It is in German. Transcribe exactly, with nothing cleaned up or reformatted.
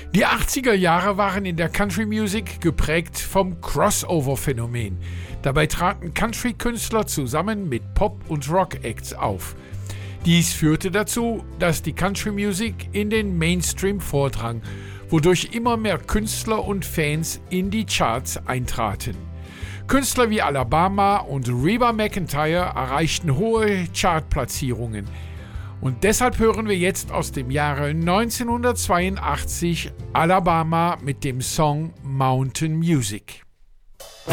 Die achtziger Jahre waren in der Country Music geprägt vom Crossover-Phänomen. Dabei traten Country-Künstler zusammen mit Pop- und Rock-Acts auf. Dies führte dazu, dass die Country Music in den Mainstream vordrang, wodurch immer mehr Künstler und Fans in die Charts eintraten. Künstler wie Alabama und Reba McEntire erreichten hohe Chartplatzierungen. Und deshalb hören wir jetzt aus dem Jahre neunzehnhundertzweiundachtzig Alabama mit dem Song Mountain Music.